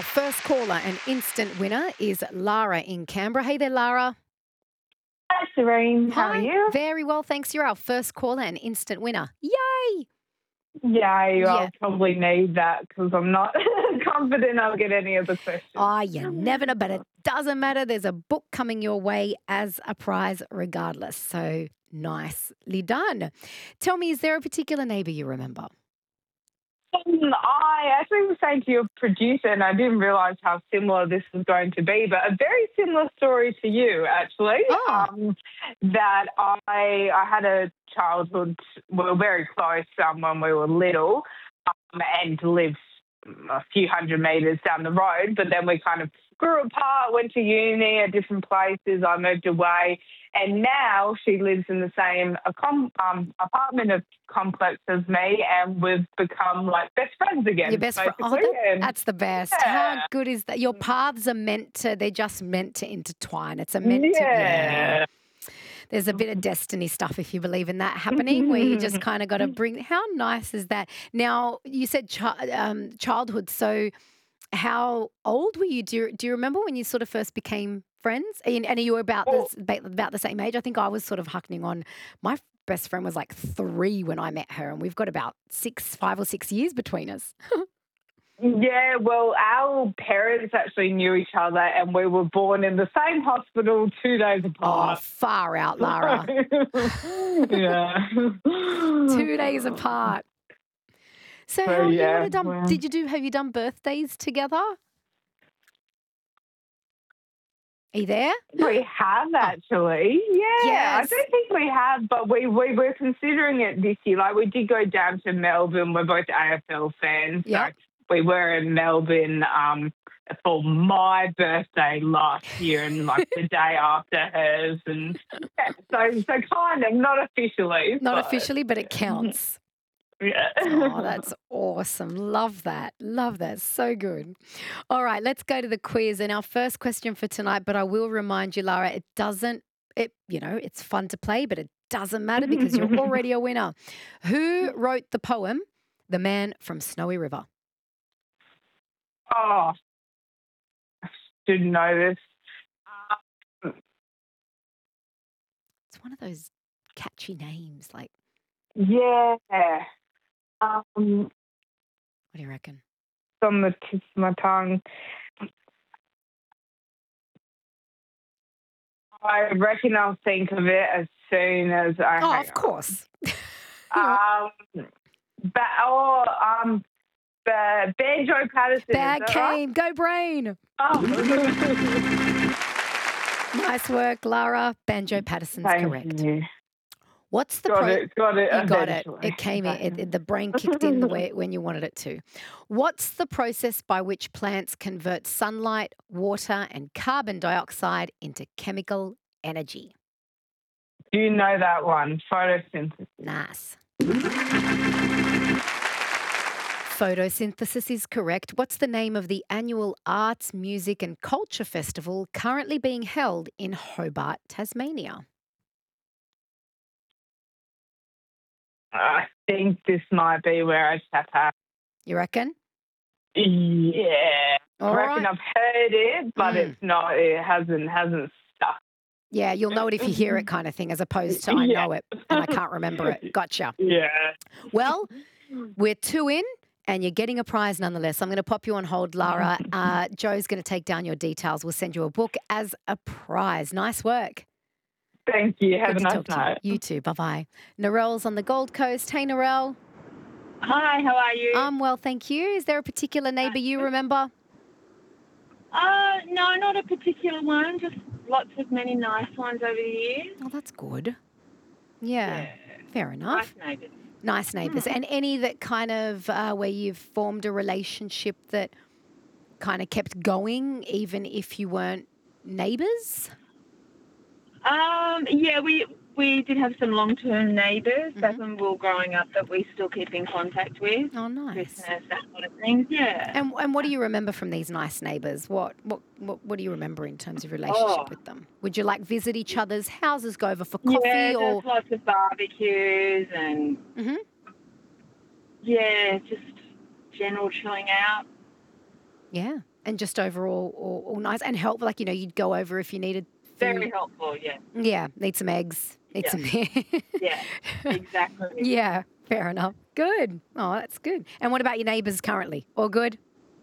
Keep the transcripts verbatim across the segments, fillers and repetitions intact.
Our first caller and instant winner is Lara in Canberra. Hey there, Lara. Hi, Serene. How Hi. are you? Very well, thanks. You're our first caller and instant winner. Yay! Yeah, Yeah. I'll probably need that because I'm not confident I'll get any of the questions. Oh, you never know, but it doesn't matter. There's a book coming your way as a prize regardless. So nicely done. Tell me, is there a particular neighbour you remember? Um, I actually was saying to your producer, and I didn't realise how similar this was going to be, but a very similar story to you, actually. Oh. Um, that I I had a childhood, we were very close um, when we were little, um, and lived a few hundred metres down the road, but then we kind of grew apart, went to uni at different places, I moved away, and now she lives in the same accom- um, apartment of complex as me, and we've become like best friends again. Your best friend. Oh, basically. that, And that's the best. yeah, How good is that? Your paths are meant to, they're just meant to intertwine. It's a meant to, yeah. yeah. There's a bit of destiny stuff, if you believe in that happening, where you just kind of got to bring. How nice is that? Now, you said chi- um, childhood. So, how old were you? Do you, do you remember when you sort of first became friends? And, and you were about Well, the about the same age. I think I was sort of huckling on. My best friend was like three when I met her, and we've got about six, five or six years between us. yeah, well, our parents actually knew each other, and we were born in the same hospital two days Oh, apart. far out, Lara. yeah. Two days apart. So, So how you would yeah, have done? well. Did you do? Have you done birthdays together? Are you there? We have Oh, actually. Yeah, I yes. don't think we have, but we, we were considering it this year. Like, we did go down to Melbourne. We're both A F L fans. So Yep. we were in Melbourne um, for my birthday last year and like the day after hers. And yeah, so, so kind of, not officially, Not but officially, but it counts. yeah. Oh, that's awesome. Love that. Love that. So good. All right, let's go to the quiz. And our first question for tonight, but I will remind you, Lara, it doesn't, it, you know, it's fun to play, but it doesn't matter because you're already a winner. Who wrote the poem, The Man from Snowy River? Oh, I should know this. Um, It's one of those catchy names. Like, yeah. Um, what do you reckon? on the tip of my tongue. I reckon I'll think of it as soon as I Oh, hang of up. course. Um, but oh, um, the Banjo Patterson. Is Bad that right? game. Go brain. Oh, Nice work, Lara. Banjo Patterson's thank correct. you. What's the Got pro? it. Got it. You got it. Eventually. It came in. It, it- the brain kicked in the way when you wanted it to. What's the process by which plants convert sunlight, water, and carbon dioxide into chemical energy? Do you know that one? Photosynthesis. Nice. Photosynthesis is correct. What's the name of the annual Arts, Music and Culture Festival currently being held in Hobart, Tasmania? I think this might be where I just have to have. You reckon? Yeah. All I reckon right. I've heard it, but Mm. it's not. It hasn't hasn't stuck. Yeah, you'll know it if you hear it kind of thing, as opposed to I Yeah. know it and I can't remember it. Gotcha. Yeah. Well, we're two in and you're getting a prize nonetheless. I'm going to pop you on hold, Lara. Uh, Joe's going to take down your details. We'll send you a book as a prize. Nice work. Thank you. Have Good a to nice talk to night. you. You too. Bye-bye. Narelle's on the Gold Coast. Hey, Narelle. Hi, how are you? I'm well, thank you. Is there a particular neighbour you remember? uh, no, not a particular one, just lots of many nice ones over the years. Oh, that's good. Yeah, Yeah. fair enough. Nice neighbours. Nice neighbours. And any that kind of uh, where you've formed a relationship that kind of kept going even if you weren't neighbours? Um, yeah, we we did have some long-term neighbours back Mhm. when we were growing up that we still keep in contact with. Oh, nice. Christmas, that sort of things, yeah. And and what do you remember from these nice neighbours? What, what what what do you remember in terms of relationship Oh, with them? Would you like visit each other's houses, go over for yeah, coffee, there's or? lots of barbecues and, Mhm. yeah, just general chilling out. Yeah, and just overall all, all nice and helpful. Like, you know, you'd go over if you needed Very food. helpful, yeah. Yeah, need some eggs, need Yeah. some. Yeah, exactly. Yeah, fair enough. Good. Oh, that's good. And what about your neighbours currently? All good?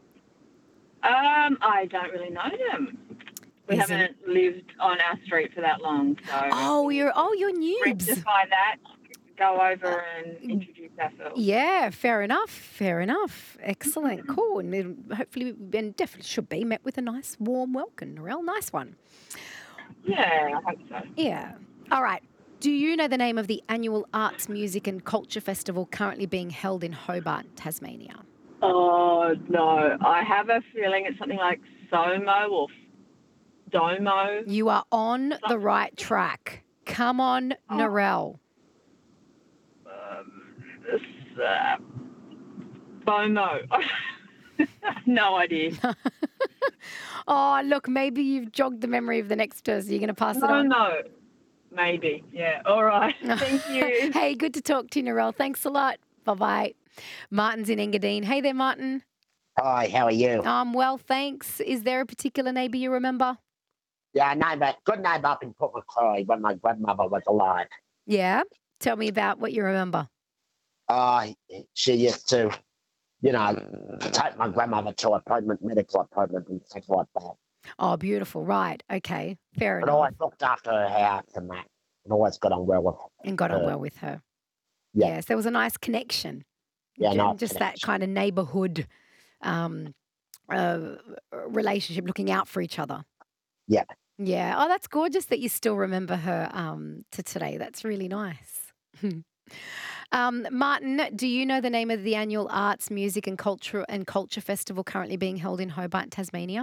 Um, I don't really know them. We Isn't- haven't lived on our street for that long, so Oh, you're oh you're noobs. rectify that, go over and introduce ourselves. Yeah, fair enough. Fair enough. Excellent. Cool. And then hopefully, and definitely should be met with a nice, warm welcome. Narelle, nice one. Yeah, I hope so. Yeah. All right. Do you know the name of the annual Arts, Music and Culture Festival currently being held in Hobart, Tasmania? Oh, no. I have a feeling it's something like SOMO or DOMO. You are on the right track. Come on, Oh. Narelle. Um, this, uh, BOMO. No idea. Oh, look, maybe you've jogged the memory of the next person. You're going to pass it No, on. no. Maybe. Yeah. All right. Thank you. Hey, good to talk to you, Narelle. Thanks a lot. Bye-bye. Martin's in Engadine. Hey there, Martin. Hi, how are you? Um, well, thanks. Is there a particular neighbour you remember? Yeah, neighbour, good neighbour up in Port Macquarie when my grandmother was alive. Yeah? Tell me about what you remember. Uh, she used to, you know, take my grandmother to appointment, medical appointment and stuff like that. Oh, beautiful. Right. Okay. Fair But enough. always looked after her house and that, and always got on well with her. And got on uh, well with her. yeah. Yes, there was a nice connection. Yeah, Ju- nice Just that connection. kind of neighbourhood um, uh, relationship, looking out for each other. Yeah. Yeah. Oh, that's gorgeous that you still remember her um, to today. That's really nice. um, Martin, do you know the name of the annual Arts, Music and Culture and Culture Festival currently being held in Hobart, Tasmania?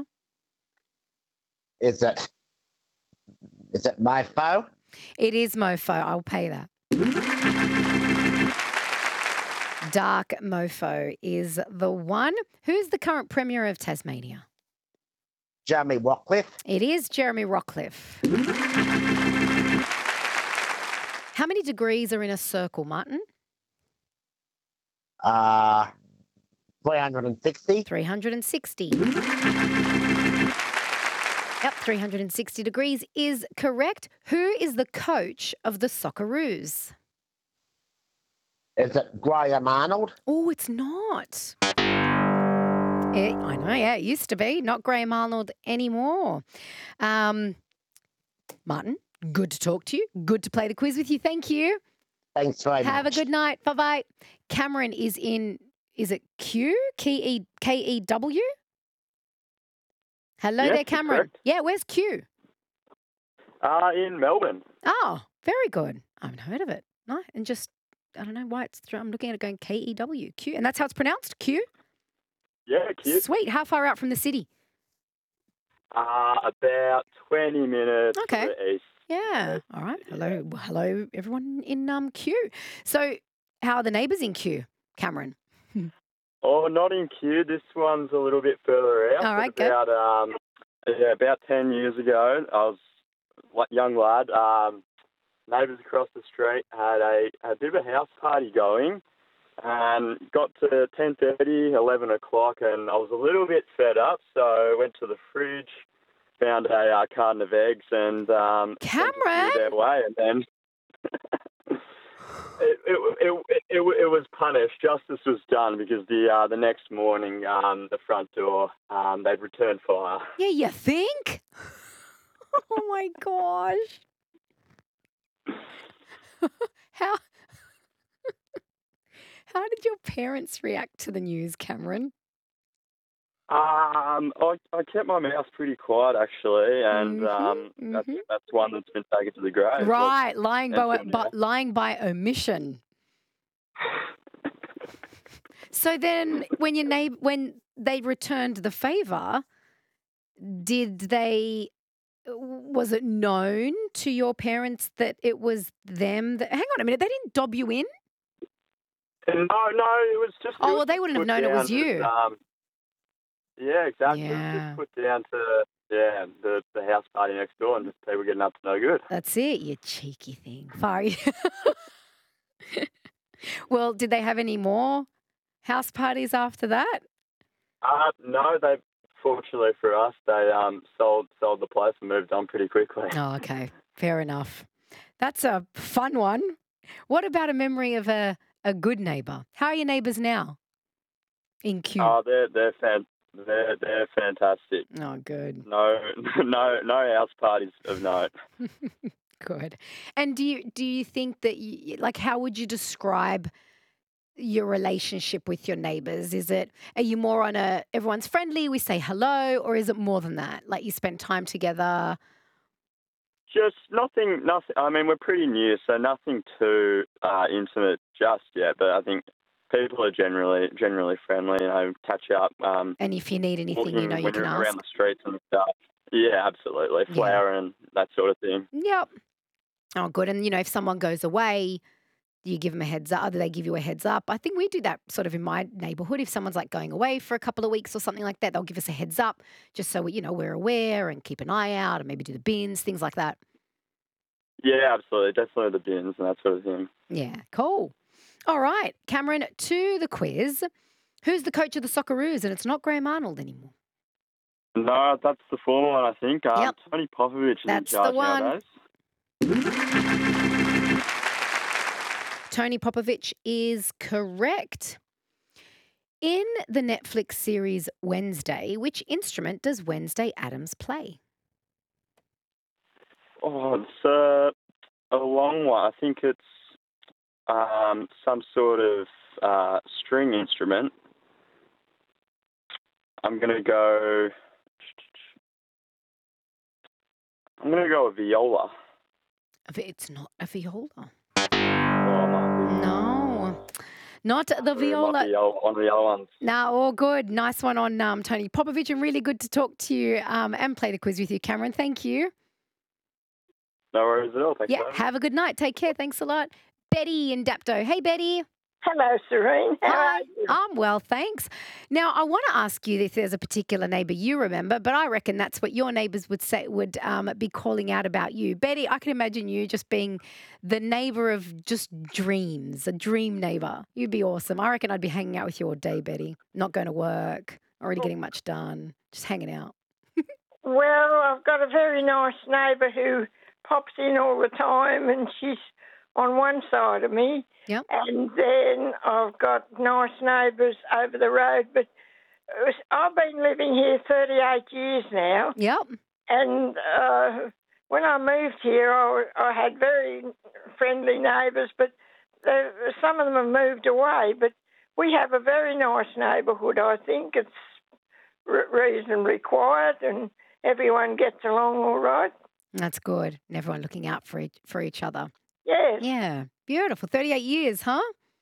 Is it, is it MoFo? It is Mofo. I'll pay that. Dark Mofo is the one. Who's the current Premier of Tasmania? Jeremy Rockcliffe? It is Jeremy Rockcliffe. How many degrees are in a circle, Martin? Uh, three hundred sixty? three hundred sixty. Yep, three hundred sixty degrees is correct. Who is the coach of the Socceroos? Is it Graham Arnold? Oh, it's not. It, I know, yeah, it used to be. Not Graham Arnold anymore. Um, Martin, good to talk to you. Good to play the quiz with you. Thank you. Thanks very Have much. a good night. Bye-bye. Cameron is in, is it Q? K E K E W? Hello Yes, there, that's Cameron. correct. Yeah, where's Q? Uh, in Melbourne. Oh, very good. I haven't heard of it. No, and just, I don't know why it's, I'm looking at it going K E W, Q. And that's how it's pronounced, Q? Yeah, cute. Sweet. How far out from the city? Uh, about twenty minutes Okay. to the east. Yeah. All right. Hello. Well, hello, everyone in um Q. So, how are the neighbours in Q, Cameron? Oh, not in Kew. This one's a little bit further out. All but right, good. about, um, yeah, about ten years ago, I was a young lad. Um, neighbours across the street had a, a bit of a house party going. And got to ten thirty, eleven o'clock, and I was a little bit fed up, so I went to the fridge, found a uh, carton of eggs, and um, sent a few Cameron? their way, and then it, it, it, it, it, it was punished. Justice was done because the uh, the next morning, um, the front door, um, they'd returned fire. Yeah, you think? Oh my gosh. How How did your parents react to the news, Cameron? Um, I, I kept my mouth pretty quiet actually, and Mhm, um, that's mhm. that's one that's been taken to the grave. Right, lying by, and, by yeah. lying by omission. So then, when your neighbor, when they returned the favour, did they? Was it known to your parents that it was them? That, hang on a minute, they didn't dob you in. No, no, it was just. Oh, it well, was they just wouldn't have put known it was down you. as, um, yeah, exactly. It was Yeah. just put down to yeah the the house party next door, and just people getting up to no good. That's it, you cheeky thing. Sorry. Well, did they have any more house parties after that? Uh, no, they fortunately for us, they um sold sold the place and moved on pretty quickly. Oh, okay. Fair enough. That's a fun one. What about a memory of a, a good neighbour? How are your neighbours now in Q? Oh, they're they're fan they're they're fantastic. Oh, good. No no no house parties of note. Good. And do you do you think that you, like how would you describe your relationship with your neighbors? Is it, are you more on a everyone's friendly, we say hello, or is it more than that? Like you spend time together? Just nothing nothing. I mean, we're pretty new, so nothing too uh, intimate just yet. But I think people are generally generally friendly. You know, catch up. Um, And if you need anything, you walking know, you when can you're ask. around the streets and stuff. Yeah, absolutely. Yeah. Flowering, that sort of thing. Yep. Oh, good. And, you know, if someone goes away, you give them a heads up. They give you a heads up. I think we do that sort of in my neighbourhood. If someone's like going away for a couple of weeks or something like that, they'll give us a heads up just so we, you know, we're aware and keep an eye out and maybe do the bins, things like that. Yeah, absolutely. Definitely the bins and that sort of thing. Yeah, cool. All right, Cameron, to the quiz. Who's the coach of the Socceroos? And it's not Graham Arnold anymore. No, that's the former one, I think. Um, Yep. Tony Popovich is That's in the charge one. nowadays. Tony Popovich is correct. In the Netflix series Wednesday, which instrument does Wednesday Addams play? Oh, it's uh, a long one. I think it's um, some sort of uh, string instrument. I'm going to go... I'm going to go with viola. It's not a viola. Oh, it might be. No, not the It might viola. be the old- one of the other ones. No, all good. Nice one on um, Tony Popovich, and really good to talk to you um, and play the quiz with you, Cameron. Thank you. No worries at all. Thanks, Yeah, mate. have a good night. Take care. Thanks a lot. Betty in Dapto. Hey, Betty. Hello, Serene. How Hi. are you? I'm well, thanks. Now, I want to ask you if there's a particular neighbour you remember, but I reckon that's what your neighbours would say would um, be calling out about you. Betty, I can imagine you just being the neighbour of just dreams, a dream neighbour. You'd be awesome. I reckon I'd be hanging out with you all day, Betty. Not going to work, already getting much done, just hanging out. Well, I've got a very nice neighbour who pops in all the time, and she's on one side of me. Yep. And then I've got nice neighbours over the road. But it was, I've been living here thirty-eight years now. Yep. And uh, when I moved here, I, I had very friendly neighbours, but uh, some of them have moved away. But we have a very nice neighbourhood. I think it's re- reasonably quiet and everyone gets along all right. That's good. And everyone looking out for each, for each other. Yes. Yeah. Beautiful. thirty-eight years, huh?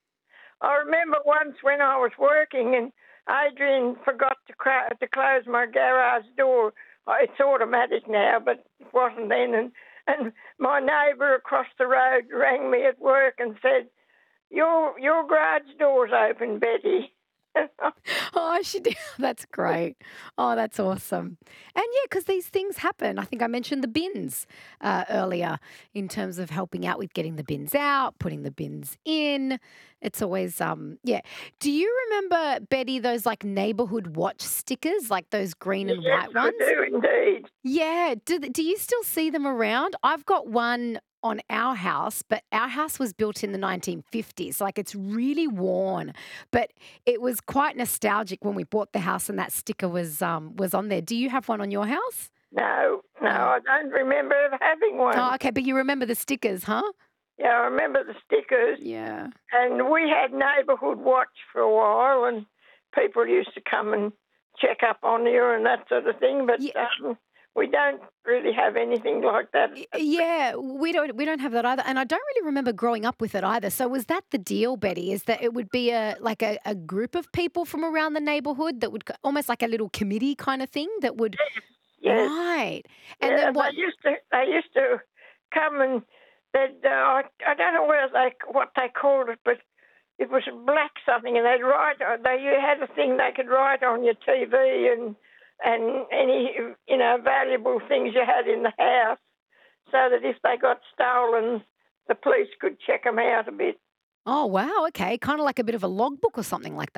I remember once when I was working and Adrian forgot to, cra- to close my garage door. Uh, It's automatic now, but it wasn't then. And, and my neighbour across the road rang me at work and said, your, your garage door's open, Betty. Oh, she did. That's great. Oh, that's awesome. And yeah, because these things happen. I think I mentioned the bins uh, earlier in terms of helping out with getting the bins out, putting the bins in. It's always, um, yeah. Do you remember, Betty, those like neighborhood watch stickers, like those green and Yes, white ones? I do indeed. Yeah. Do, th- do you still see them around? I've got one on our house, but our house was built in the nineteen fifties. Like it's really worn, but it was quite nostalgic when we bought the house and that sticker was um was on there. Do you have one on your house? No, no, I don't remember ever having one. Oh, okay, but you remember the stickers, huh? Yeah, I remember the stickers. Yeah. And we had neighbourhood watch for a while, and people used to come and check up on you and that sort of thing. But Yeah. um, we don't really have anything like that. Y- Yeah, we don't we don't have that either, and I don't really remember growing up with it either. So was that the deal, Betty? Is that it would be a like a, a group of people from around the neighbourhood that would co- almost like a little committee kind of thing that would Yes. right, and Yeah, then what? They used to. They used to come and they'd. Uh, I, I don't know where they what they called it, but it was black something, and they'd write. They you had a thing they could write on your T V and and any you know valuable things you had in the house, so that if they got stolen, the police could check them out a bit. Oh wow, okay, kind of like a bit of a logbook or something like that.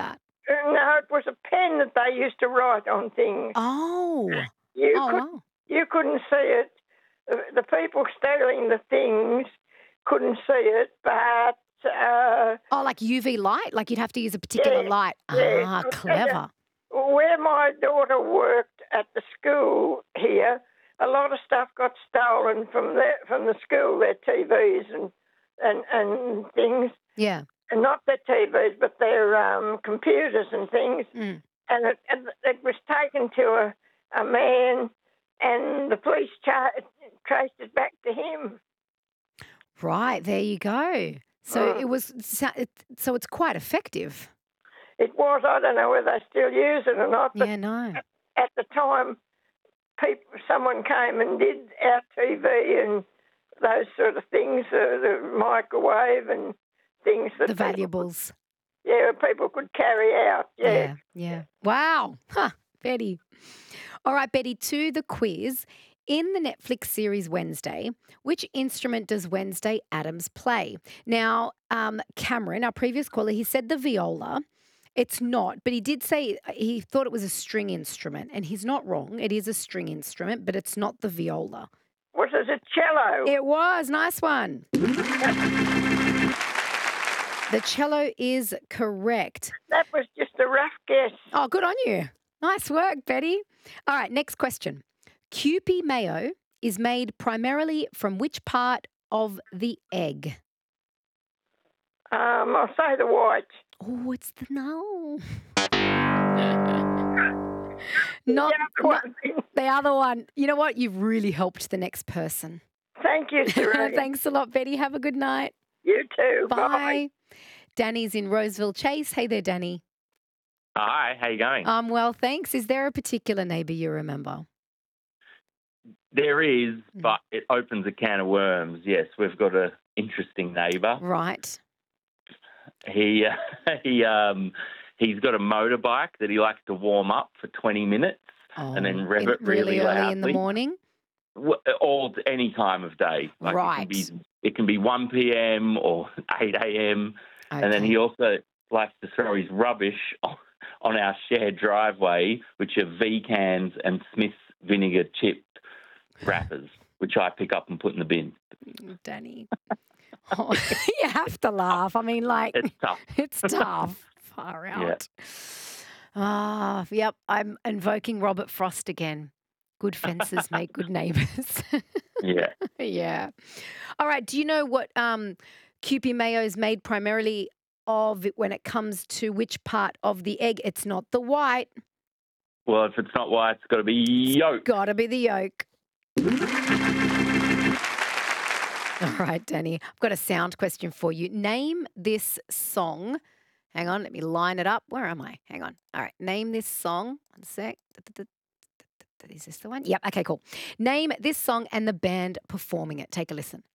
Uh, No, it was a pen that they used to write on things. Oh. You Oh, could wow. you couldn't see it. The, the people stealing the things couldn't see it, but uh, Oh, like U V light? Like you'd have to use a particular Yeah, light. yeah. Ah, And, uh, clever. where my daughter worked at the school here, a lot of stuff got stolen from the from the school, their T Vs and and and things, Yeah. and not their T Vs, but their um, computers and things. Mm. And it, and it was taken to a, a man, and the police tra- traced it back to him. Right, there you go. So Mm. it was so it- so it's quite effective. It was, I don't know whether they still use it or not, but Yeah, no. at the time, people, someone came and did our T V and those sort of things, uh, the microwave and things that The people, valuables. yeah, people could carry out. Yeah. Yeah, yeah. Wow. Huh, Betty. All right, Betty, to the quiz. In the Netflix series Wednesday, which instrument does Wednesday Adams play? Now, um, Cameron, our previous caller, he said the viola. It's not, but he did say he thought it was a string instrument, and he's not wrong. It is a string instrument, but it's not the viola. Was it a cello? It was. Nice one. The cello is correct. That was just a rough guess. Oh, good on you. Nice work, Betty. All right, next question. Kewpie mayo is made primarily from which part of the egg? Um, I'll say the white. Oh, it's the no. not, The other not one. the other one. You know what? You've really helped the next person. Thank you, Serena. Thanks a lot, Betty. Have a good night. You too. Bye. Bye. Danny's in Roseville Chase. Hey there, Danny. Hi, how you going? Um, well, thanks. Is there a particular neighbour you remember? There is, Mm. but it opens a can of worms. Yes, we've got an interesting neighbour. Right. He uh, he um he's got a motorbike that he likes to warm up for twenty minutes Oh, and then rev in- it really, early in the loudly. morning. W- All any time of day. Like Right. It can be, it can be one p.m. or eight a.m. And then Okay. he also likes to throw his rubbish on, on our shared driveway, which are V cans and Smith's vinegar chipped wrappers, which I pick up and put in the bin. Danny. Oh, you have to laugh. I mean, like, It's tough. it's tough. Far Yeah. out. Ah, yep. I'm invoking Robert Frost again. Good fences make good neighbours. Yeah. Yeah. All right. Do you know what um, Kewpie mayo is made primarily of when it comes to which part of the egg? It's not the white. Well, if it's not white, it's got to be yolk. Got to be the yolk. All right, Danny. I've got a sound question for you. Name this song. Hang on, let me line it up. Where am I? Hang on. All right, name this song. One sec. Is this the one? Yep. Okay, cool. Name this song and the band performing it. Take a listen.